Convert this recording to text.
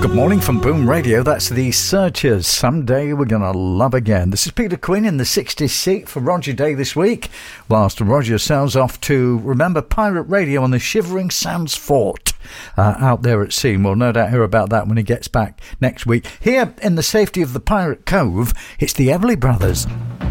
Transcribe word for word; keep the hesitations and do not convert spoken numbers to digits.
Good morning from Boom Radio. That's the Searchers. Someday we're gonna love again. This is Peter Quinn in the sixties seat for Roger Day this week, whilst Roger sails off to remember pirate radio on the Shivering Sands Fort uh, out there at sea. We'll no doubt hear about that when he gets back next week. Here in the safety of the Pirate Cove, it's the Everly Brothers.